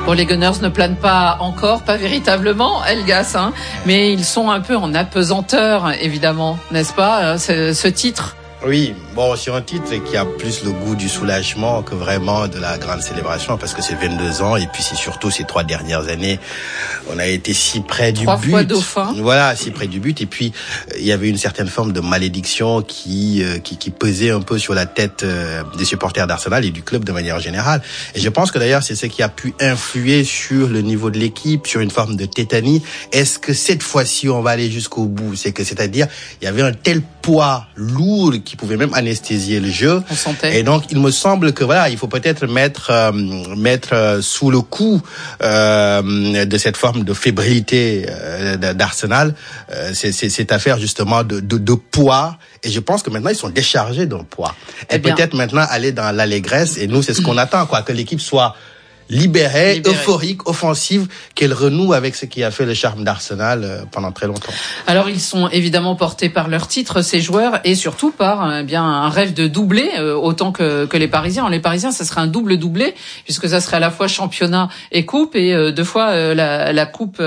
Bon, les Gunners ne planent pas encore, pas véritablement, Elgas, hein, mais ils sont un peu en apesanteur, évidemment, n'est-ce pas, ce titre? Oui, bon, sur un titre qui a plus le goût du soulagement que vraiment de la grande célébration, parce que c'est 22 ans, et puis c'est surtout ces 3 dernières années, on a été si près du but. 3 fois dauphin. Voilà, si près du but, et puis il y avait une certaine forme de malédiction qui pesait un peu sur la tête des supporters d'Arsenal et du club de manière générale. Et je pense que d'ailleurs, c'est ce qui a pu influer sur le niveau de l'équipe, sur une forme de tétanie. Est-ce que cette fois-ci, on va aller jusqu'au bout? C'est-à-dire, il y avait un tel poids lourd qui pouvait même anesthésier le jeu. Et donc, il me semble que voilà, il faut peut-être mettre sous le coup de cette forme de fébrilité d'Arsenal cette affaire justement de poids. Et je pense que maintenant ils sont déchargés d'un poids. Et peut-être maintenant aller dans l'allégresse. Et nous, c'est ce qu'on attend, quoi, que l'équipe soit libérée, euphorique, offensive, qu'elle renoue avec ce qui a fait le charme d'Arsenal pendant très longtemps. Alors ils sont évidemment portés par leur titre, ces joueurs, et surtout par un rêve de doublé, autant que les Parisiens. Les Parisiens, ça serait un doublé, puisque ça serait à la fois championnat et coupe, et 2 fois la coupe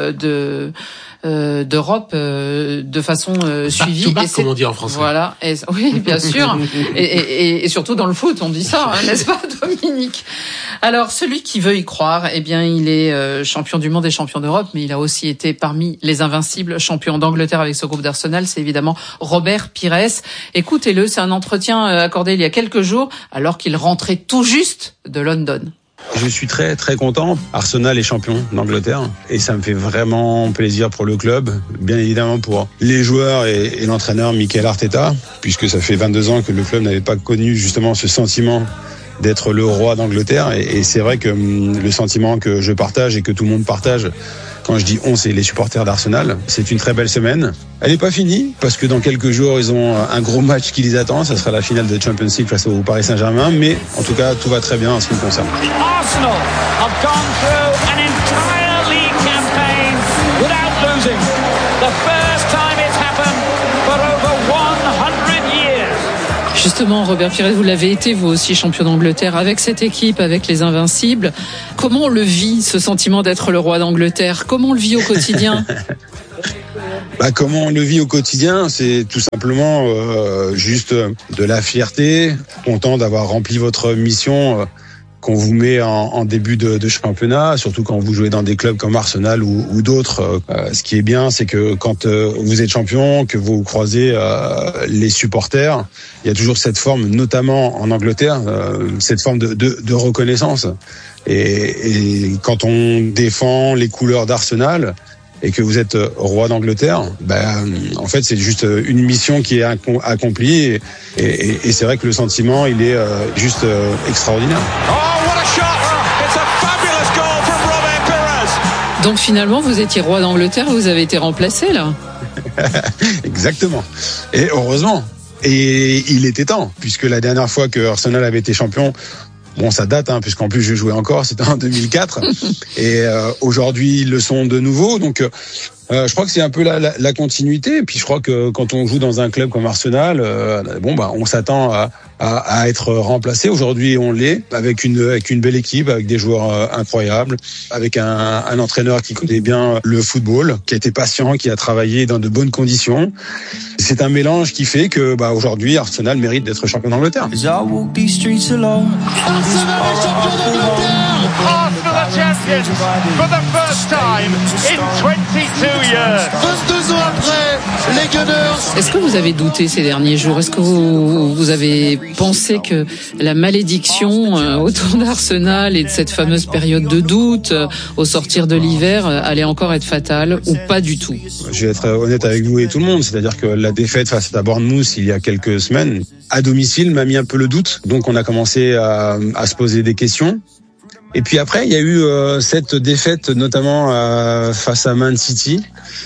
d'Europe de façon suivie. Back, comme on dit en français. Voilà. Oui, bien sûr. et surtout dans le foot, on dit ça, hein, n'est-ce pas, Dominique? Alors, celui qui veut y croire, eh bien, il est champion du monde et champion d'Europe, mais il a aussi été parmi les invincibles, champion d'Angleterre avec ce groupe d'Arsenal. C'est évidemment Robert Pires. Écoutez-le, c'est un entretien accordé il y a quelques jours, alors qu'il rentrait tout juste de London. Je suis très très content. Arsenal est champion d'Angleterre et ça me fait vraiment plaisir pour le club, bien évidemment pour les joueurs et l'entraîneur Mikel Arteta, puisque ça fait 22 ans que le club n'avait pas connu justement ce sentiment d'être le roi d'Angleterre, et c'est vrai que le sentiment que je partage et que tout le monde partage, quand je dis on, c'est les supporters d'Arsenal. C'est une très belle semaine. Elle n'est pas finie, parce que dans quelques jours, ils ont un gros match qui les attend. Ça sera la finale de Champions League face au Paris Saint-Germain. Mais en tout cas, tout va très bien en ce qui me concerne. Arsenal have gone through an entire league campaign without losing. The first time it's happened for over 100 years. Justement, Robert Pires, vous l'avez été, vous aussi, champion d'Angleterre avec cette équipe, avec les Invincibles. Comment on le vit, ce sentiment d'être le roi d'Angleterre? Comment on le vit au quotidien? Comment on le vit au quotidien, c'est tout simplement juste de la fierté, content d'avoir rempli votre mission qu'on vous met en début de championnat, surtout quand vous jouez dans des clubs comme Arsenal ou d'autres. Ce qui est bien, c'est que quand vous êtes champion, que vous croisez les supporters, il y a toujours cette forme, notamment en Angleterre, cette forme de reconnaissance. Et quand on défend les couleurs d'Arsenal et que vous êtes roi d'Angleterre, en fait, c'est juste une mission qui est accomplie. Et c'est vrai que le sentiment, il est juste extraordinaire. Donc finalement, vous étiez roi d'Angleterre, vous avez été remplacé là. Exactement. Et heureusement. Et il était temps, puisque la dernière fois que Arsenal avait été champion, bon, ça date, puisqu'en plus je jouais encore, c'était en 2004. Et aujourd'hui, ils le sont de nouveau. Donc, je crois que c'est un peu la continuité. Et puis, je crois que quand on joue dans un club comme Arsenal, on s'attend à être remplacé. Aujourd'hui, on l'est, avec une belle équipe, avec des joueurs incroyables, avec un entraîneur qui connaît bien le football, qui a été patient, qui a travaillé dans de bonnes conditions. C'est un mélange qui fait que, aujourd'hui, Arsenal mérite d'être champion d'Angleterre. Arsenal est champion d'Angleterre. Arsenal are champions for the first time in 22 years. 22 ans après, les Gunners. Est-ce que vous avez douté ces derniers jours? Est-ce que vous avez pensé que la malédiction autour d'Arsenal et de cette fameuse période de doute au sortir de l'hiver allait encore être fatale, ou pas du tout? Je vais être honnête avec vous et tout le monde, c'est-à-dire que la défaite face à Bournemouth il y a quelques semaines, à domicile, m'a mis un peu le doute. Donc on a commencé à se poser des questions. Et puis après, il y a eu cette défaite, notamment face à Man City.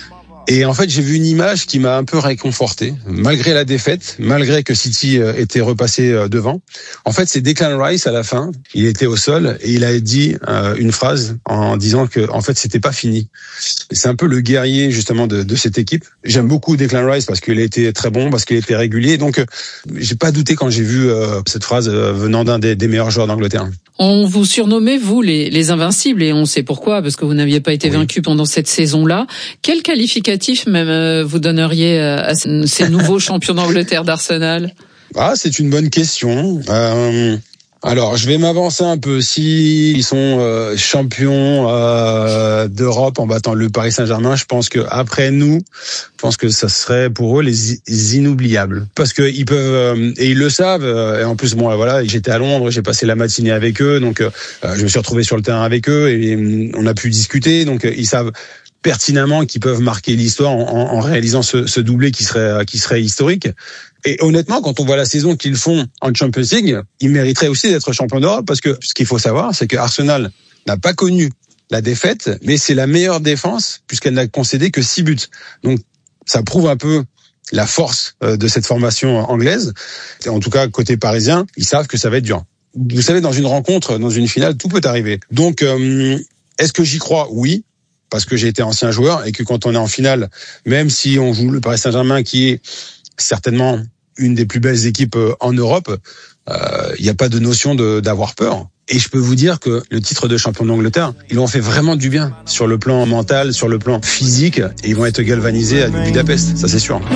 Et en fait, j'ai vu une image qui m'a un peu réconforté, malgré la défaite, malgré que City était repassé devant. En fait, c'est Declan Rice à la fin. Il était au sol et il a dit une phrase en disant que, en fait, c'était pas fini. C'est un peu le guerrier justement de cette équipe. J'aime beaucoup Declan Rice parce qu'il a été très bon, parce qu'il était régulier. Donc, j'ai pas douté quand j'ai vu cette phrase venant d'un des meilleurs joueurs d'Angleterre. On vous surnommait, vous, les Invincibles, et on sait pourquoi, parce que vous n'aviez pas été vaincu pendant cette saison-là. Quel qualificatif même vous donneriez à ces nouveaux champions d'Angleterre d'Arsenal ? C'est une bonne question. Alors, je vais m'avancer un peu. Si ils sont champions d'Europe en battant le Paris Saint-Germain, je pense que après nous, je pense que ça serait pour eux les inoubliables, parce que ils peuvent et ils le savent. Et en plus, bon, voilà, j'étais à Londres, j'ai passé la matinée avec eux, donc je me suis retrouvé sur le terrain avec eux et on a pu discuter. Donc, ils savent pertinemment qu'ils peuvent marquer l'histoire en réalisant ce doublé qui serait historique. Et honnêtement, quand on voit la saison qu'ils font en Champions League, ils mériteraient aussi d'être champions d'Europe, parce que ce qu'il faut savoir, c'est que Arsenal n'a pas connu la défaite, mais c'est la meilleure défense puisqu'elle n'a concédé que 6 buts. Donc ça prouve un peu la force de cette formation anglaise. En tout cas, côté parisien, ils savent que ça va être dur. Vous savez, dans une rencontre, dans une finale, tout peut arriver. Donc, est-ce que j'y crois ? Oui. Parce que j'ai été ancien joueur et que quand on est en finale, même si on joue le Paris Saint-Germain qui est certainement une des plus belles équipes en Europe, il n'y a pas de notion d'avoir peur. Et je peux vous dire que le titre de champion d'Angleterre, ils l'ont fait vraiment du bien sur le plan mental, sur le plan physique, et ils vont être galvanisés à Budapest, ça c'est sûr.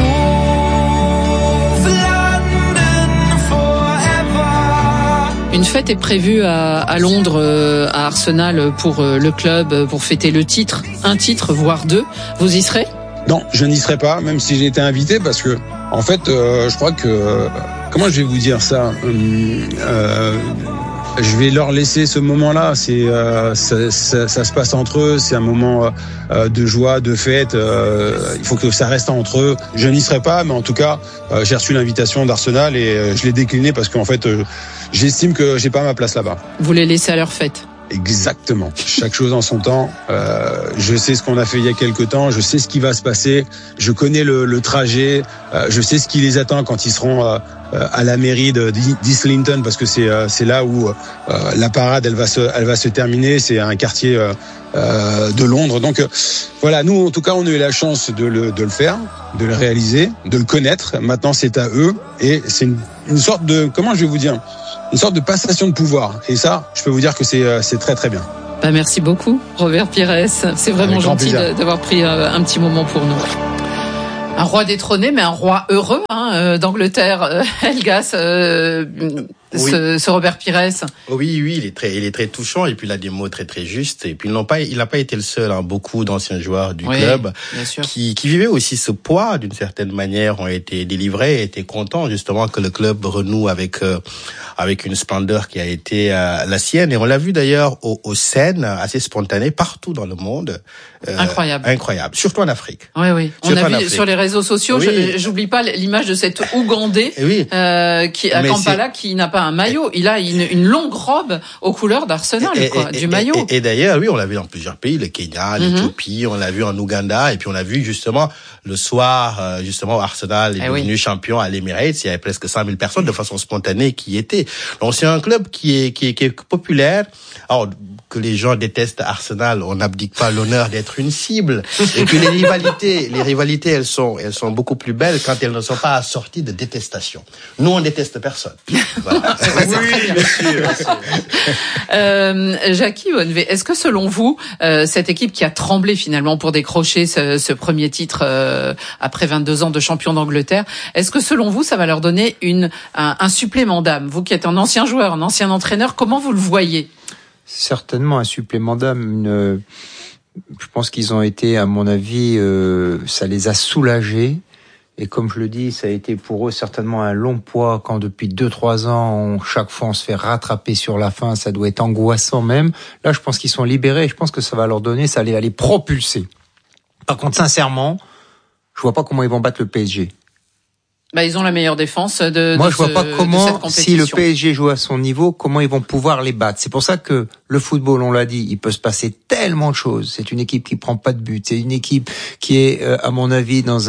Une fête est prévue à Londres, à Arsenal, pour le club, pour fêter le titre. Un titre, voire 2. Vous y serez ? Non, je n'y serai pas, même si j'ai été invité, parce que, en fait, je crois que... Comment je vais vous dire ça ? Je vais leur laisser ce moment-là. Ça se passe entre eux. C'est un moment de joie, de fête. Il faut que ça reste entre eux. Je n'y serai pas, mais en tout cas, j'ai reçu l'invitation d'Arsenal et je l'ai déclinée parce qu'en fait, j'estime que j'ai pas ma place là-bas. Vous les laissez à leur fête. Exactement. Chaque chose en son temps. Je sais ce qu'on a fait il y a quelques temps. Je sais ce qui va se passer. Je connais le trajet. Je sais ce qui les attend quand ils seront à la mairie d'Islington, parce que c'est là où la parade elle va se terminer. C'est un quartier de Londres. Donc voilà, nous en tout cas on a eu la chance de le faire, de le réaliser, de le connaître. Maintenant c'est à eux et c'est une sorte de, comment je vais vous dire, une sorte de passation de pouvoir. Et ça, je peux vous dire que c'est très très bien. Merci beaucoup, Robert Pires. C'est vraiment gentil d'avoir pris un petit moment pour nous. Un roi détrôné, mais un roi heureux d'Angleterre, Helgas, Oui. ce Robert Pires. Oui, il est très touchant et puis il a des mots très très justes. Et puis il n'a pas été le seul. Beaucoup d'anciens joueurs du club qui vivaient aussi ce poids d'une certaine manière ont été délivrés, étaient contents justement que le club renoue avec une splendeur qui a été la sienne. Et on l'a vu d'ailleurs aux scènes assez spontanées partout dans le monde. Incroyable, surtout en Afrique. Oui. On a vu sur les réseaux sociaux. Oui. J'oublie pas l'image de cet Ougandais qui à Kampala qui n'a pas un maillot. Il a une longue robe aux couleurs d'Arsenal, du maillot. Et d'ailleurs, oui, on l'a vu dans plusieurs pays, le Kenya, l'Éthiopie, on l'a vu en Ouganda, et puis on l'a vu justement le soir, justement Arsenal est devenu champion à l'Emirates. Il y avait presque 100 000 personnes de façon spontanée qui y étaient. Donc c'est un club qui est populaire. Alors que les gens détestent Arsenal, on n'abdique pas l'honneur d'être une cible. Et puis les rivalités, elles sont beaucoup plus belles quand elles ne sont pas assorties de détestation. Nous, on déteste personne. Voilà. Oui, bien sûr. Jackie Bonnevet, est-ce que selon vous, cette équipe qui a tremblé finalement pour décrocher ce premier titre après 22 ans de champion d'Angleterre, est-ce que selon vous, ça va leur donner un supplément d'âme ? Vous qui êtes un ancien joueur, un ancien entraîneur, comment vous le voyez ? Certainement un supplément d'âme. Je pense qu'ils ont été, à mon avis, ça les a soulagés. Et comme je le dis, ça a été pour eux certainement un long poids quand depuis 2-3 ans, chaque fois on se fait rattraper sur la fin, ça doit être angoissant même. Là, je pense qu'ils sont libérés et je pense que ça va leur donner, ça va les propulser. Par contre, sincèrement, je vois pas comment ils vont battre le PSG. Ils ont la meilleure défense de Moi, je vois pas comment, si le compétition. PSG joue à son niveau, comment ils vont pouvoir les battre. C'est pour ça que le football, on l'a dit, il peut se passer tellement de choses. C'est une équipe qui prend pas de but. C'est une équipe qui est, à mon avis, dans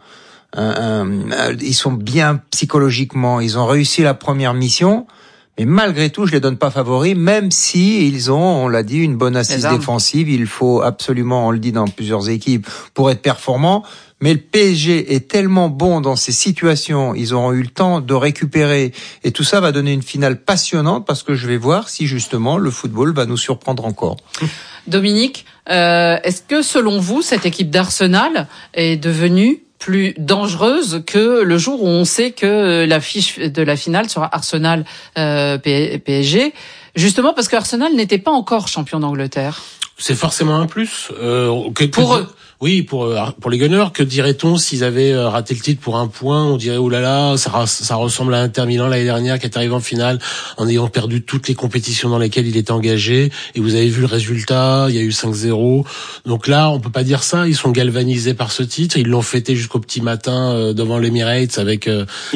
ils sont bien psychologiquement. Ils ont réussi la première mission. Mais malgré tout, je les donne pas favoris, même si ils ont, on l'a dit, une bonne assise défensive. Il faut absolument, on le dit dans plusieurs équipes, pour être performant. Mais le PSG est tellement bon dans ces situations, ils auront eu le temps de récupérer. Et tout ça va donner une finale passionnante parce que je vais voir si justement le football va nous surprendre encore. Dominique, est-ce que selon vous, cette équipe d'Arsenal est devenue plus dangereuse que le jour où on sait que l'affiche de la finale sera Arsenal PSG, justement parce que Arsenal n'était pas encore champion d'Angleterre? C'est forcément un plus. Pour eux. Oui, pour les Gunners, que dirait-on s'ils avaient raté le titre pour un point? On dirait, oh là là, ça ressemble à Inter Milan l'année dernière qui est arrivé en finale en ayant perdu toutes les compétitions dans lesquelles il était engagé. Et vous avez vu le résultat, il y a eu 5-0. Donc là, on peut pas dire ça. Ils sont galvanisés par ce titre. Ils l'ont fêté jusqu'au petit matin devant l'Emirates avec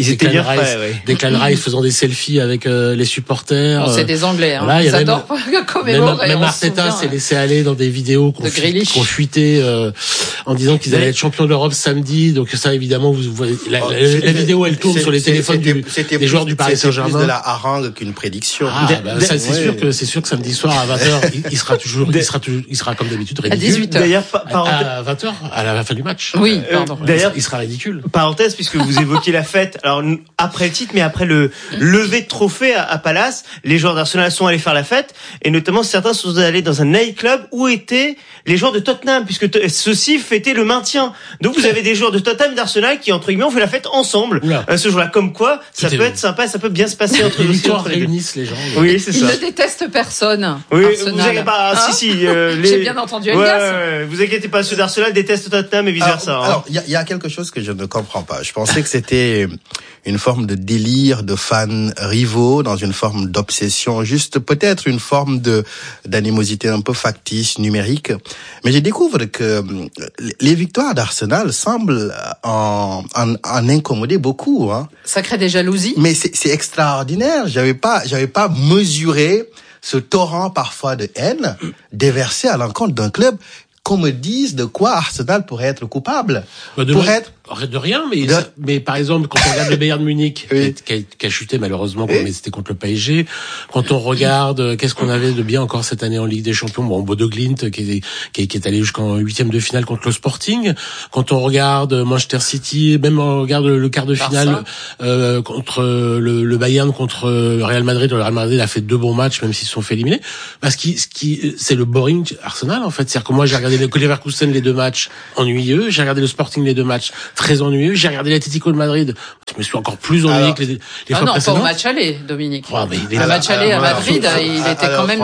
Declan Rice faisant des selfies avec les supporters. C'est des Anglais, hein. Voilà, ils adorent commémorer. Même Arteta s'est laissé aller dans des vidéos qu'on fuitait en disant qu'ils allaient être champions d'Europe samedi. Donc ça, évidemment, vous voyez, la vidéo, elle tourne sur les téléphones des joueurs du Paris Saint-Germain. C'est plus de la harangue qu'une prédiction. Ça, c'est sûr que samedi soir à 20h, il sera comme d'habitude ridicule. À 18h. D'ailleurs, à 20h, à la fin du match. Oui, pardon. D'ailleurs, il sera ridicule. Parenthèse, puisque vous évoquez la fête. Alors, après le titre, mais après le lever de trophée à Palace, les joueurs d'Arsenal sont allés faire la fête. Et notamment, certains sont allés dans un nightclub où étaient les joueurs de Tottenham, puisque ceux-ci fêtaient le maintien. Donc, vous avez des joueurs de Tottenham et d'Arsenal qui, entre guillemets, ont fait la fête ensemble. Ce jour-là, comme quoi, ça peut être sympa, ça peut bien se passer entre les victoires réunissent les gens. Oui, c'est ça. Ils ne détestent personne. Oui, Arsenal. vous inquiétez pas. J'ai bien entendu Elgas. Vous inquiétez pas, ceux d'Arsenal détestent Tottenham et vice versa. Alors, il y a quelque chose que je ne comprends pas. Je pensais que c'était une forme de délire de fans rivaux, dans une forme d'obsession, juste peut-être une forme d'animosité un peu factice, numérique. Mais je découvre que les victoires d'Arsenal semblent en incommoder beaucoup, hein. Ça crée des jalousies. Mais c'est extraordinaire. J'avais pas mesuré ce torrent parfois de haine déversé à l'encontre d'un club. Qu'on me dise de quoi Arsenal pourrait être coupable. De rien, mais par exemple, quand on regarde le Bayern Munich, qui a chuté malheureusement, mais c'était contre le PSG, quand on regarde, qu'est-ce qu'on avait de bien encore cette année en Ligue des Champions, Bodo Glimt, qui est allé jusqu'en 8e de finale contre le Sporting, quand on regarde Manchester City, même on regarde le quart de finale, contre le Bayern contre Real Madrid, le Real Madrid a fait 2 bons matchs, même s'ils se sont fait éliminer, parce que c'est le boring Arsenal, en fait. C'est-à-dire que moi, j'ai regardé le Leverkusen les 2 matchs ennuyeux, j'ai regardé le Sporting les 2 matchs très ennuyeux, j'ai regardé l'Atlético de Madrid, je me suis encore plus ennuyé que les fois précédentes. Pas au match aller, Dominique. Le match aller à Madrid, il était quand même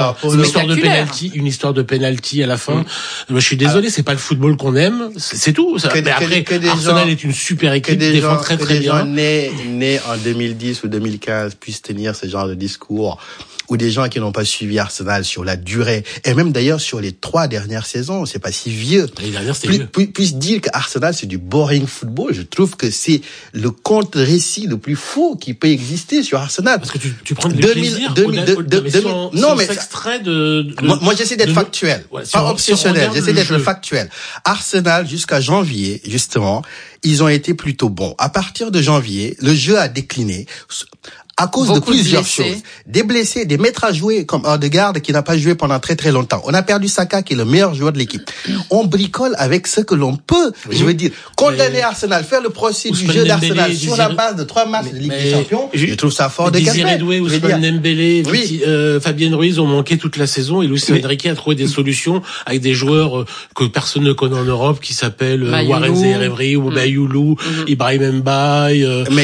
une histoire de penalty à la fin. Moi, je suis désolé, c'est pas le football qu'on aime, c'est tout. Mais après, Arsenal est une super équipe, défend très très bien. Que des gens nés en 2010 ou 2015 puissent tenir ce genre de discours, ou des gens qui n'ont pas suivi Arsenal sur la durée, et même d'ailleurs sur les 3 dernières saisons, c'est pas si vieux, puissent dire qu'Arsenal c'est du boring football. Je trouve que c'est le contre-récit le plus faux qui peut exister sur Arsenal. Parce que tu prends du plaisir non, mais extrait moi j'essaie d'être factuel, pas obsessionnel, j'essaie d'être factuel. Arsenal, jusqu'à janvier, justement, ils ont été plutôt bons. À partir de janvier, le jeu a décliné. À cause de plusieurs choses. Des blessés, des maîtres à jouer, comme Odegaard qui n'a pas joué pendant très très longtemps. On a perdu Saka qui est le meilleur joueur de l'équipe. On bricole avec ce que l'on peut. Oui. Je veux dire, condamner Arsenal, faire le procès du jeu d'Arsenal sur la base de 3 matchs de Ligue des Champions, je trouve ça fort de Désiré Doué, Ousmane Dembélé, Fabien Ruiz ont manqué toute la saison et Luis Enrique a trouvé des solutions avec des joueurs que personne ne connaît en Europe qui s'appellent Warren Zaïre-Emery ou Bayoulou, Ibrahim Mbaye,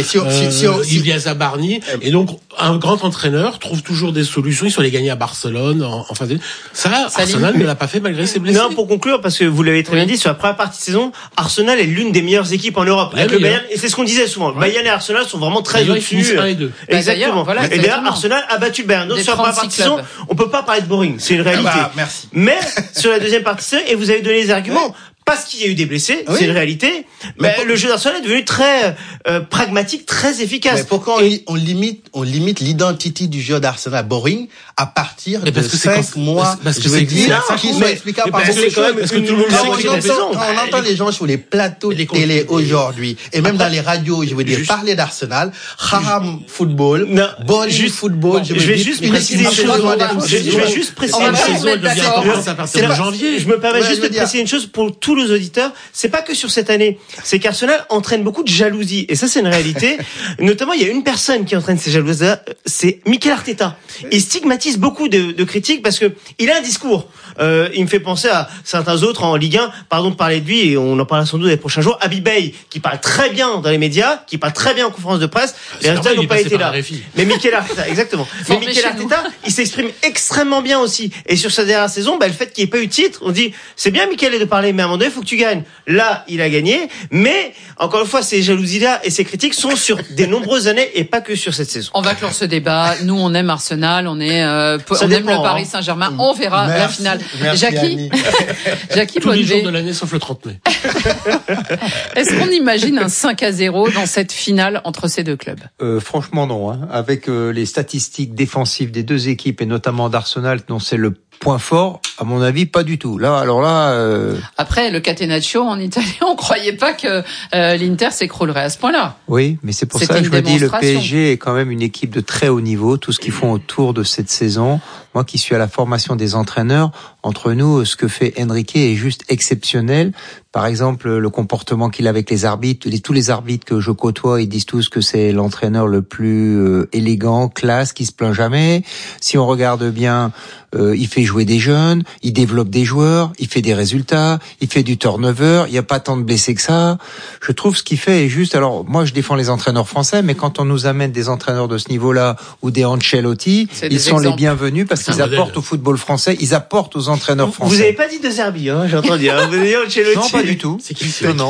Ilyas Barni. Et donc, un grand entraîneur trouve toujours des solutions. Ils sont allés gagner à Barcelone en fin de... Ça, Arsenal ne l'a pas fait malgré ses blessés. Non, pour conclure, parce que vous l'avez très bien dit, sur la première partie de saison, Arsenal est l'une des meilleures équipes en Europe. Avec le Bayern, et c'est ce qu'on disait souvent. Le Bayern et Arsenal sont vraiment très au-dessus. Exactement. Et d'ailleurs, Arsenal a battu le Bayern. Donc, sur la première partie de saison, on peut pas parler de boring. C'est une réalité. Merci. Mais, sur la deuxième partie de saison, et vous avez donné les arguments, parce qu'il y a eu des blessés, Oui. c'est une réalité. Mais le jeu d'Arsenal est devenu très pragmatique, très efficace. Mais pourquoi on limite l'identité du jeu d'Arsenal boring à partir de 5 mois? Parce que je veux c'est dire, ça, qui sont explicables par parce beaucoup que de c'est quand choses. même que tout le monde Quand l'a moitié de la saison. on entend les gens sur les plateaux de télé aujourd'hui, et même dans les radios, je veux dire, parler d'Arsenal, haram football, boring football, je vais juste préciser une chose. Je vais juste préciser une chose. À partir de janvier. Je me permets Ouais, juste je de veux dire. préciser une chose pour tous les auditeurs. C'est pas que sur cette année. C'est qu'Arsenal entraîne beaucoup de jalousie. Et ça, c'est une réalité. Notamment, il y a une personne qui entraîne ces jalousies, c'est Mikel Arteta. Il stigmatise beaucoup de critiques parce que il a un discours. Il me fait penser à certains autres en Ligue 1. Pardon de parler de lui, et on en parlera sans doute les prochains jours. Habib Beye, qui parle très bien dans les médias, qui parle très bien en conférence de presse. Les résultats n'ont pas été là. Mais Mikel Arteta, exactement. Mais Mikel Arteta, il s'exprime extrêmement bien aussi. Et sur sa dernière saison, le fait qu'il n'y ait pas eu de titre, on dit, c'est bien Mikel de parler, mais à un moment donné, il faut que tu gagnes. Là, il a gagné. Mais, encore une fois, ces jalousies-là et ces critiques sont sur des nombreuses années et pas que sur cette saison. On va clore ce débat. Nous, on aime Arsenal, on aime le Paris Saint-Germain. On verra la finale. Jackie, Jackie tous les jours Bonnevet, de l'année sauf le 30 mai. est-ce qu'on imagine un 5-0 dans cette finale entre ces deux clubs? Franchement non, hein. Avec les statistiques défensives des deux équipes et notamment d'Arsenal, dont c'est le point fort, à mon avis, pas du tout. Là, alors là. Après, le Catenaccio en Italie, on croyait pas que l'Inter s'écroulerait à ce point-là. Oui, mais c'est pour C'était ça que je une me dis, le démonstration. PSG est quand même une équipe de très haut niveau. Tout ce qu'ils font autour de cette saison, moi qui suis à la formation des entraîneurs, entre nous, ce que fait Enrique est juste exceptionnel. Par exemple, le comportement qu'il a avec les arbitres, tous les arbitres que je côtoie, ils disent tous que c'est l'entraîneur le plus élégant, classe, qui se plaint jamais. Si on regarde bien, il fait jouer des jeunes, il développe des joueurs, il fait des résultats, il fait du turnover, il n'y a pas tant de blessés que ça. Je trouve ce qu'il fait est juste. Alors, moi, je défends les entraîneurs français, mais quand on nous amène des entraîneurs de ce niveau-là ou des Ancelotti, ils sont les bienvenus parce qu'ils apportent au football français, ils apportent aux entraîneurs français. Vous avez pas dit De Zerbi, hein, j'ai entendu. Hein. Vous avez dit Ancelotti. Non, pas du tout. C'est qui Non.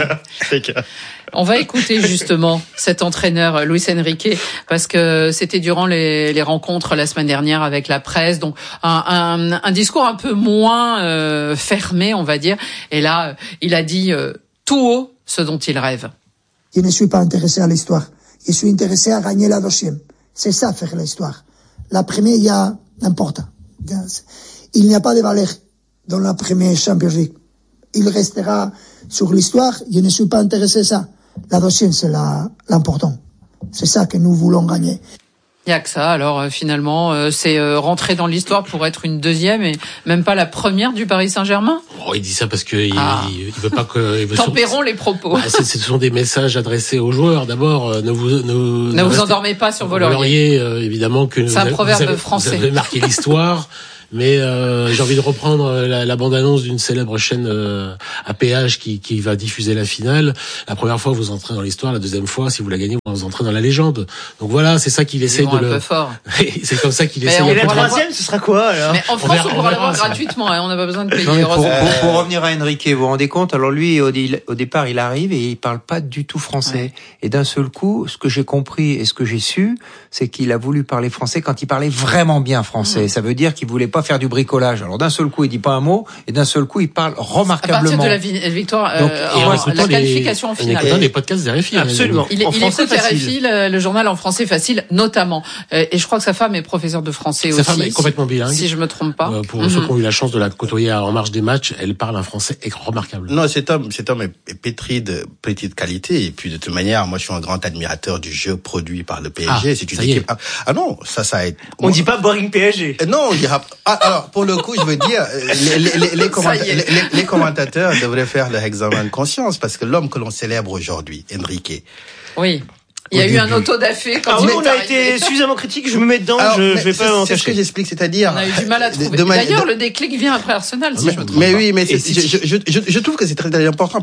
On va écouter justement cet entraîneur Luis Enrique parce que c'était durant les rencontres la semaine dernière avec la presse, donc un discours un peu moins fermé, on va dire. Et là, il a dit tout haut ce dont il rêve. Je ne suis pas intéressé à l'histoire. Je suis intéressé à gagner la deuxième. C'est ça, faire l'histoire. La première, il y a n'importe. Il n'y a pas de valeur dans la première Champions League. Il restera sur l'histoire. Je ne suis pas intéressé à ça. La deuxième, c'est l'important. C'est ça que nous voulons gagner. Il y a que ça. Alors finalement, c'est rentrer dans l'histoire pour être une deuxième et même pas la première du Paris Saint-Germain. Oh, il dit ça parce que il veut pas que. Tempérons les propos. Ce sont des messages adressés aux joueurs. D'abord, ne vous endormez pas sur vos lauriers. Évidemment que c'est un proverbe français. Vous avez marqué l'histoire. Mais j'ai envie de reprendre la bande-annonce d'une célèbre chaîne à péage qui va diffuser la finale. La première fois, vous entrez dans l'histoire. La deuxième fois, si vous la gagnez, vous entrez dans la légende. Donc voilà, c'est ça qu'il essaye de un peu fort. C'est comme ça qu'il essaye. Et la troisième, ce sera quoi alors? Mais en France, on pourra l'avoir gratuitement. On n'a pas besoin de payer. Pour revenir à Enrique, vous vous rendez compte? Alors lui, au départ, il arrive et il parle pas du tout français. Ouais. Et d'un seul coup, ce que j'ai compris et ce que j'ai su, c'est qu'il a voulu parler français quand il parlait vraiment bien français. Ça veut dire qu'il voulait pas faire du bricolage. Alors d'un seul coup, il dit pas un mot, et d'un seul coup, il parle remarquablement. À partir de la victoire, la qualification en finale. En écoutant les podcasts d'RFI. Absolument. Il écoute RFI, le journal en français facile, notamment. Et je crois que sa femme est professeure de français aussi. Sa femme est complètement bilingue. Si je me trompe pas. Pour ceux qui ont eu la chance de la côtoyer en marge des matchs, elle parle un français remarquable. Non, cet homme est pétri de petite qualité. Et puis de toute manière, moi, je suis un grand admirateur du jeu produit par le PSG. C'est une équipe. Ah non, ça a été. On dit pas boring PSG. Non, on dira. Alors, pour le coup, je veux dire, les commentateurs devraient faire leur examen de conscience parce que l'homme que l'on célèbre aujourd'hui, Enrique. Oui. Il y a eu un auto-da-fé quand on a été suffisamment critique, je me mets dedans, je vais pas m'en cacher. C'est ce que j'explique, c'est-à-dire. On a eu du mal à trouver. D'ailleurs, le déclic vient après Arsenal, si je me trompe pas. Mais oui, mais je trouve que c'est très, très important.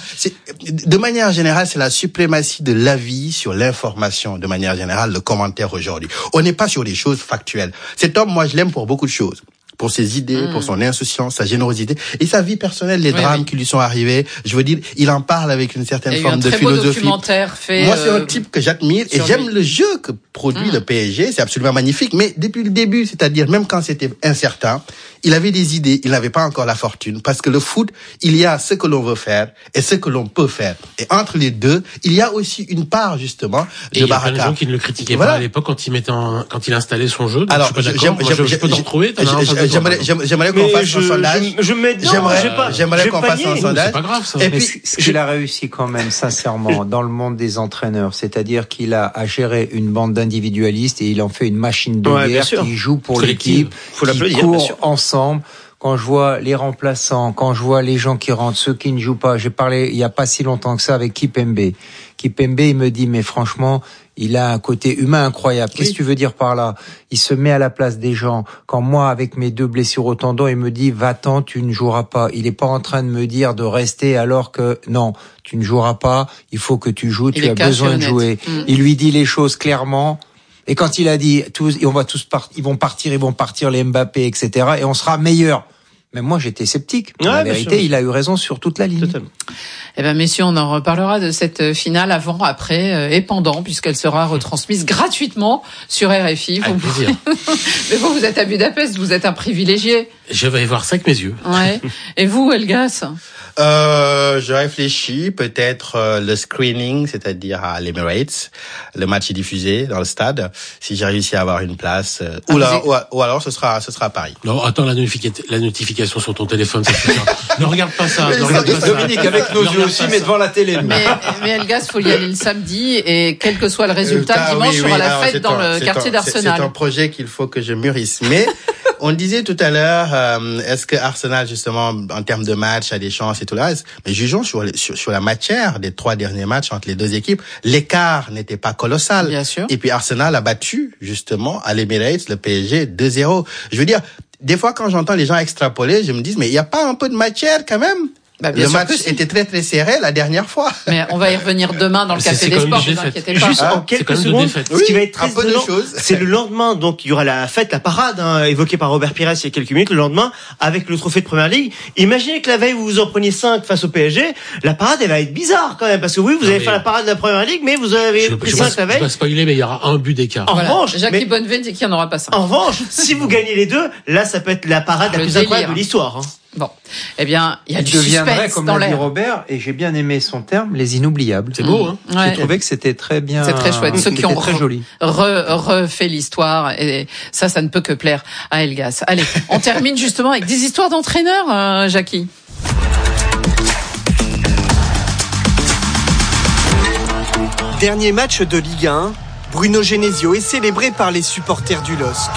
De manière générale, c'est la suprématie de l'avis sur l'information, de manière générale, le commentaire aujourd'hui. On n'est pas sur des choses factuelles. Cet homme, moi, je l'aime pour beaucoup de choses. pour ses idées, pour son insouciance, sa générosité et sa vie personnelle, les drames qui lui sont arrivés. Je veux dire, il en parle avec une certaine forme de philosophie. Il y a eu un très beau documentaire fait. Moi, c'est un type que j'admire et j'aime le jeu que produit le PSG. C'est absolument magnifique. Mais depuis le début, c'est-à-dire même quand c'était incertain, il avait des idées. Il n'avait pas encore la fortune parce que le foot, il y a ce que l'on veut faire et ce que l'on peut faire. Et entre les deux, il y a aussi une part justement de Baraka. Il y a plein de gens qui ne le critiquaient pas à l'époque quand il installait son jeu. Donc alors, je suis pas d'accord. Je peux t'en retrouver. J'aimerais qu'on fasse un sondage. J'aimerais qu'on fasse un sondage. C'est pas grave, ça. Et puis, ce qu'il a réussi quand même, sincèrement, dans le monde des entraîneurs, c'est-à-dire qu'il a à gérer une bande d'individualistes et il en fait une machine de guerre qui joue pour l'équipe, qui court ensemble. Quand je vois les remplaçants, quand je vois les gens qui rentrent, ceux qui ne jouent pas, j'ai parlé il y a pas si longtemps que ça avec Kipembe. Kipembe, il me dit, mais franchement, il a un côté humain incroyable. Qu'est-ce que tu veux dire par là? Il se met à la place des gens. Quand moi, avec mes 2 blessures au tendon, il me dit, va-t'en, tu ne joueras pas. Il est pas en train de me dire de rester alors que non, tu ne joueras pas, il faut que tu joues, tu as besoin de jouer. Il lui dit les choses clairement. Et quand il a dit, ils vont partir les Mbappé, etc., et on sera meilleur. Mais moi, j'étais sceptique. La vérité, il a eu raison sur toute la ligne. Totalement. Eh ben, messieurs, on en reparlera de cette finale avant, après et pendant, puisqu'elle sera retransmise gratuitement sur RFI. Avec plaisir. Mais vous êtes à Budapest, vous êtes un privilégié. Je vais voir ça avec mes yeux. Ouais. Et vous, Elgas? Je réfléchis peut-être le screening, c'est-à-dire à l'Emirates. Le match est diffusé dans le stade. Si j'ai réussi à avoir une place, ou alors ce sera à Paris. Non, attends la notification sur ton téléphone. Ça ne regarde pas ça. Dominique, avec nos yeux aussi, mais devant la télé. Mais Elgas, faut y aller le samedi et quel que soit le résultat, dimanche sera la fête dans le quartier d'Arsenal. C'est un projet qu'il faut que je mûrisse. Mais on disait tout à l'heure, est-ce que Arsenal justement en termes de match a des chances et tout là, mais jugeons sur la matière des 3 derniers matchs entre les deux équipes, l'écart n'était pas colossal. Bien sûr. Et puis Arsenal a battu justement à l'Emirates le PSG 2-0. Je veux dire, des fois quand j'entends les gens extrapoler, je me dis mais il y a pas un peu de matière quand même? Le match était très très serré la dernière fois. Mais on va y revenir demain dans le Café des Sports, ne vous inquiétez pas. Juste en quelques secondes, ce qui va être très étonnant, c'est le lendemain, donc il y aura la fête, la parade, évoquée par Robert Pires il y a quelques minutes, le lendemain, avec le trophée de Première Ligue. Imaginez que la veille, vous vous en preniez 5 face au PSG, la parade, elle va être bizarre quand même, parce que oui, vous allez faire la parade de la Première Ligue, mais vous avez pris 5 la veille. Je vais pas spoiler, mais il y aura un but d'écart. En revanche, Jackie Bonnevet dit qu'il n'y en aura pas 5. En revanche, si vous gagnez les deux, là, ça peut être la parade la plus incroyable de l'histoire. Bon, eh bien, il y a du deviendrait, suspense comme dans l'a dit l'air. Robert, et j'ai bien aimé son terme, les inoubliables. C'est beau, hein. J'ai trouvé que c'était très bien. C'est très chouette. Ceux qui ont très joli. refait l'histoire, et ça ne peut que plaire à Elgas. Allez, on termine justement avec des histoires d'entraîneurs, Jackie. Dernier match de Ligue 1, Bruno Genesio est célébré par les supporters du LOSC.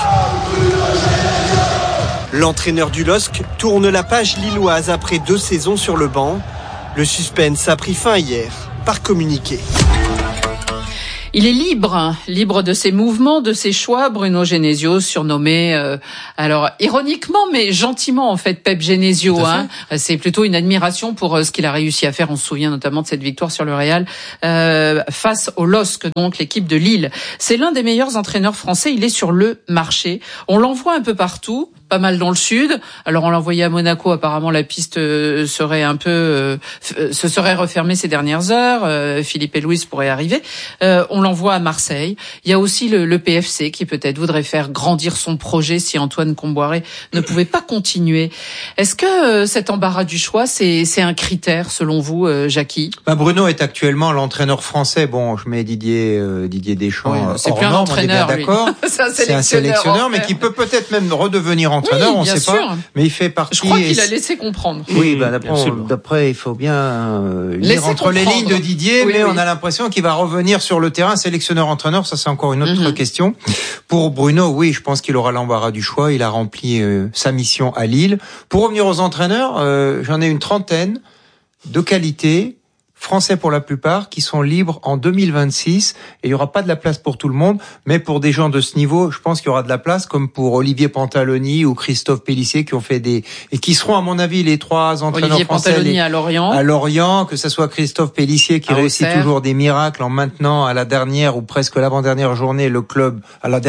L'entraîneur du LOSC tourne la page lilloise après 2 saisons sur le banc. Le suspense a pris fin hier par communiqué. Il est libre de ses mouvements, de ses choix. Bruno Genesio, surnommé, alors ironiquement, mais gentiment en fait, Pep Genesio. Hein. C'est plutôt une admiration pour ce qu'il a réussi à faire. On se souvient notamment de cette victoire sur le Real face au LOSC, donc l'équipe de Lille. C'est l'un des meilleurs entraîneurs français. Il est sur le marché. On l'envoie un peu partout. Pas mal dans le sud. Alors on l'a envoyé à Monaco. Apparemment la piste serait un peu se serait refermée ces dernières heures. Philippe et Louis pourraient arriver. On l'envoie à Marseille. Il y a aussi le PFC qui peut-être voudrait faire grandir son projet si Antoine Comboiré ne pouvait pas continuer. Est-ce que cet embarras du choix c'est un critère selon vous, Jackie? Bruno est actuellement l'entraîneur français. Bon, je mets Didier Deschamps. C'est plus un entraîneur, on est bien d'accord. C'est un sélectionneur, mais qui peut peut-être même redevenir entraîneur, on ne sait pas, mais il fait partie. Je crois qu'il a laissé comprendre. Oui, d'après, il faut bien lire entre les lignes de Didier, mais on a l'impression qu'il va revenir sur le terrain, sélectionneur-entraîneur, ça c'est encore une autre question. Pour Bruno, oui, je pense qu'il aura l'embarras du choix, il a rempli sa mission à Lille. Pour revenir aux entraîneurs, j'en ai une trentaine de qualités. Français pour la plupart, qui sont libres en 2026. Et il y aura pas de la place pour tout le monde, mais pour des gens de ce niveau, je pense qu'il y aura de la place, comme pour Olivier Pantaloni ou Christophe Pélissier, qui ont fait et qui seront, à mon avis, les trois entraîneurs Olivier français. Pantaloni à Lorient. À Lorient, que ce soit Christophe Pélissier, qui réussit toujours des miracles en maintenant à la dernière ou presque l'avant-dernière journée le club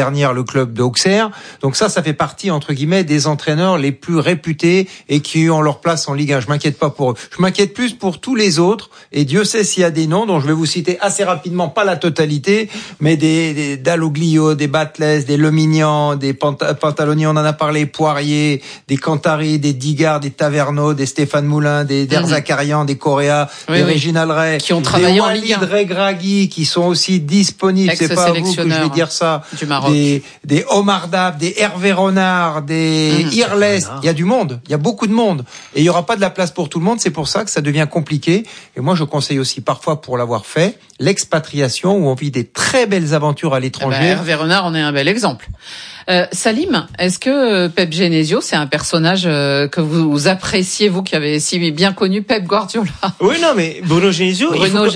d'Auxerre. Donc ça fait partie, entre guillemets, des entraîneurs les plus réputés et qui ont leur place en Ligue 1. Je m'inquiète pas pour eux. Je m'inquiète plus pour tous les autres. Et Dieu sait s'il y a des noms dont je vais vous citer assez rapidement, pas la totalité, mais des Dalloglio, des Batles, des Lemignan, des Pantaloni, on en a parlé, Poirier, des Cantari, des Digard, des Taverneau, des Stéphane Moulin, des Derzakarian, des Correa, des Reginald Ray, qui ont travaillé en Ligue 1. Des Regragui, qui sont aussi disponibles, c'est pas à vous que je vais dire ça, du Maroc. Des Omar Dab, des Hervé Renard, des Irles, il y a du monde, il y a beaucoup de monde. Et il y aura pas de la place pour tout le monde, c'est pour ça que ça devient compliqué. Et moi, je conseille aussi parfois, pour l'avoir fait, l'expatriation, où on vit des très belles aventures à l'étranger. Hervé Renard en est un bel exemple. Salim, est-ce que Pep Genesio, c'est un personnage que vous appréciez, vous qui avez si bien connu Pep Guardiola? Oui, non, mais Bruno Genesio.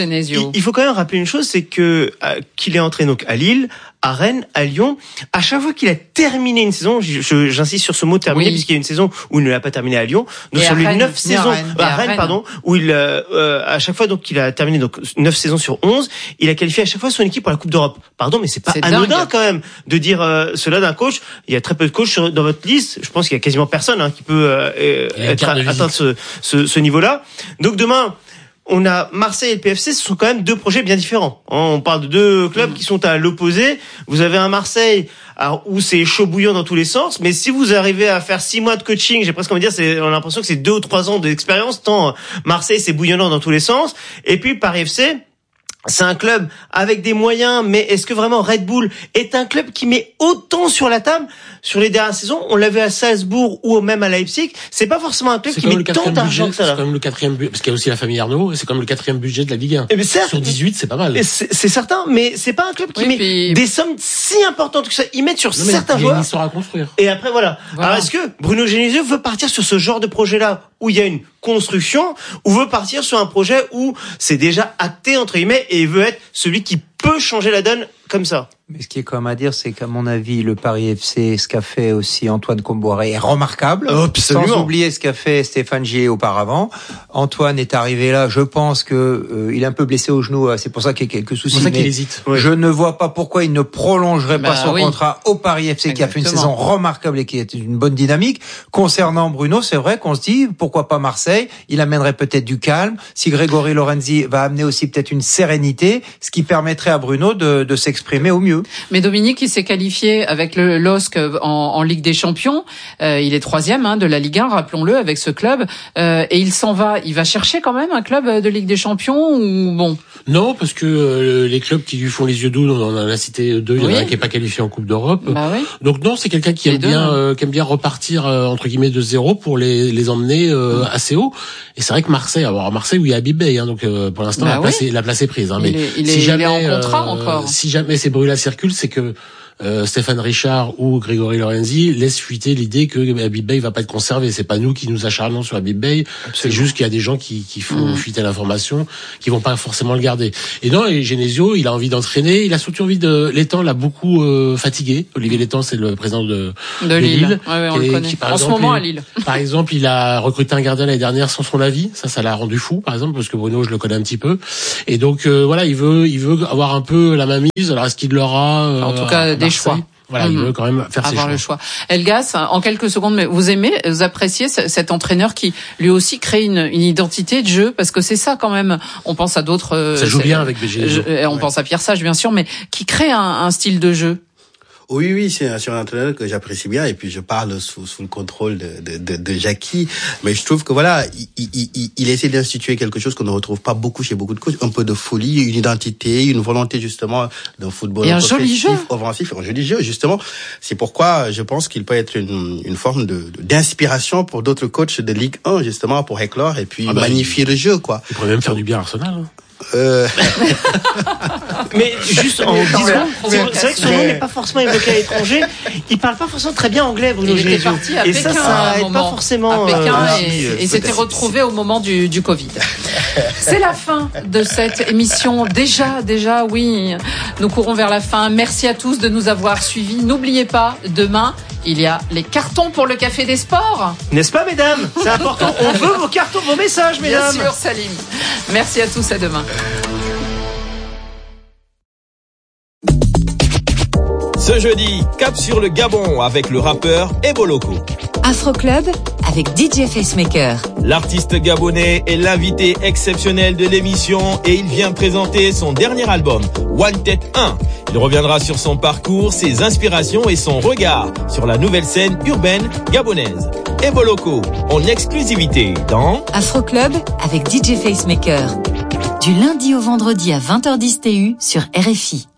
Il faut quand même rappeler une chose, c'est que qu'il est entré donc à Lille, à Rennes, à Lyon. À chaque fois qu'il a terminé une saison, j'insiste sur ce mot terminé, puisqu'il y a une saison où il ne l'a pas terminé à Lyon. Donc sur les 9 saisons, à Rennes, pardon, où il à chaque fois donc qu'il a terminé donc 9 saisons sur 11, il a qualifié à chaque fois son équipe pour la Coupe d'Europe. Pardon, mais c'est pas anodin quand même de dire cela d'un coach. Il y a très peu de coachs dans votre liste. Je pense qu'il y a quasiment personne qui peut atteindre ce niveau-là. Donc demain, on a Marseille et le PFC, ce sont quand même deux projets bien différents. On parle de deux clubs qui sont à l'opposé. Vous avez un Marseille où c'est chaud bouillant dans tous les sens, mais si vous arrivez à faire 6 mois de coaching, j'ai presque envie de dire, on a l'impression que c'est 2 ou 3 ans d'expérience, tant Marseille c'est bouillonnant dans tous les sens. Et puis Paris FC, c'est un club avec des moyens, mais est-ce que vraiment Red Bull est un club qui met autant sur la table sur les dernières saisons? On l'a vu à Salzbourg ou même à Leipzig. C'est pas forcément un club qui met tant d'argent que ça. C'est quand même le 4e budget, parce qu'il y a aussi la famille Arnaud, et c'est quand même le 4e budget de la Ligue 1. Certes, sur 18, c'est pas mal. C'est certain, mais c'est pas un club qui met des sommes si importantes que ça. Ils mettent sur certains joueurs. Il y a une histoire à construire. Et après, voilà. Alors, est-ce que Bruno Genesio veut partir sur ce genre de projet-là, où il y a une construction, ou veut partir sur un projet où c'est déjà acté, entre guillemets, et il veut être celui qui peut changer la donne comme ça? Mais ce qui est quand même à dire, c'est qu'à mon avis, le Paris FC, ce qu'a fait aussi Antoine Comboiré est remarquable. Absolument. Sans oublier ce qu'a fait Stéphane Gillet auparavant. Antoine est arrivé là, je pense que il est un peu blessé au genou, c'est pour ça qu'il y a quelques soucis. C'est pour ça qu'il hésite. Je ne vois pas pourquoi il ne prolongerait pas son contrat au Paris FC, qui a fait une saison remarquable et qui est une bonne dynamique. Concernant Bruno, c'est vrai qu'on se dit, pourquoi pas Marseille? Il amènerait peut-être du calme. Si Grégory Lorenzi va amener aussi peut-être une sérénité, ce qui permettrait à Bruno de s'exprimer au mieux. Mais Dominique, il s'est qualifié avec le LOSC en Ligue des Champions. Il est 3e de la Ligue 1, rappelons-le, avec ce club. Et il s'en va. Il va chercher quand même un club de Ligue des Champions ou bon? Non, parce que les clubs qui lui font les yeux doux, on en a cité 2. Il y en a un qui est pas qualifié en Coupe d'Europe. Donc non, c'est quelqu'un qui aime bien repartir entre guillemets de zéro pour les emmener assez haut. Et c'est vrai que Marseille où il y a Habib Beye, donc pour l'instant la place est prise. Mais il est en contrat encore. Si jamais ces bruits-là circulent, c'est que Stéphane Richard ou Grégory Lorenzi laissent fuiter l'idée que Habib Beye va pas être conservé. C'est pas nous qui nous acharnons sur Habib Beye. C'est juste qu'il y a des gens qui font fuiter l'information, qui vont pas forcément le garder. Et non, et Genesio, il a envie d'entraîner. Il a surtout envie Létang l'a beaucoup fatigué. Olivier Létang, c'est le président de Lille. Ouais, on le connaît. En ce moment à Lille. Par exemple, il a recruté un gardien l'année dernière sans son avis. Ça l'a rendu fou, par exemple, parce que Bruno, je le connais un petit peu. Et donc, il veut avoir un peu la mainmise. Alors, est-ce qu'il l'aura? En tout cas, des choix. Voilà, il veut quand même faire avoir le choix. Elgas, en quelques secondes, mais vous appréciez cet entraîneur qui lui aussi crée une identité de jeu, parce que c'est ça quand même. On pense à d'autres. Ça joue bien avec BG. On pense à Pierre Sage, bien sûr, mais qui crée un style de jeu. Oui, c'est un entraîneur que j'apprécie bien, et puis je parle sous le contrôle de Jackie, mais je trouve que voilà, il essaie d'instituer quelque chose qu'on ne retrouve pas beaucoup chez beaucoup de coachs, un peu de folie, une identité, une volonté justement d'un football offensif, un joli jeu justement. C'est pourquoi je pense qu'il peut être une forme d'inspiration pour d'autres coachs de Ligue 1 justement, pour éclore et puis magnifier le jeu, quoi. Il pourrait même faire du bien à Arsenal. Mais juste en disant, c'est vrai que son nom n'est pas forcément évoqué à l'étranger. Il parle pas forcément très bien anglais, Bruno Il était Genesio. parti à Et Pékin ça à un aide pas moment. forcément. À Pékin et s'était retrouvé au moment du Covid. C'est la fin de cette émission. Déjà, oui. Nous courons vers la fin. Merci à tous de nous avoir suivis. N'oubliez pas, demain, il y a les cartons pour le Café des Sports. N'est-ce pas, mesdames? C'est important. On veut vos cartons, vos messages, mesdames. Bien sûr, Salim. Merci à tous. À demain. Ce jeudi, cap sur le Gabon avec le rappeur Eboloko. Afro Club avec DJ Facemaker. L'artiste gabonais est l'invité exceptionnel de l'émission et il vient présenter son dernier album, One Tête 1. Il reviendra sur son parcours, ses inspirations et son regard sur la nouvelle scène urbaine gabonaise. Eboloko, en exclusivité dans Afro Club avec DJ Facemaker. Du lundi au vendredi à 20h10 TU sur RFI.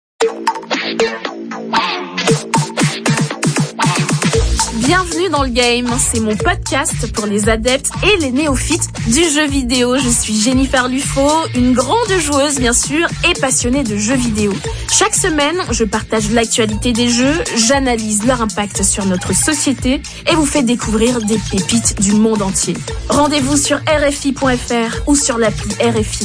Bienvenue dans le game, c'est mon podcast pour les adeptes et les néophytes du jeu vidéo. Je suis Jennifer Lufo, une grande joueuse bien sûr et passionnée de jeux vidéo. Chaque semaine, je partage l'actualité des jeux, j'analyse leur impact sur notre société et vous fais découvrir des pépites du monde entier. Rendez-vous sur RFI.fr ou sur l'appli RFI.